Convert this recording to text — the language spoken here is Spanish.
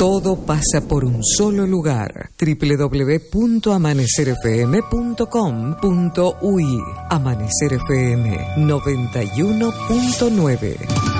Todo pasa por un solo lugar. www.amanecerfm.com.uy. Amanecer FM 91.9.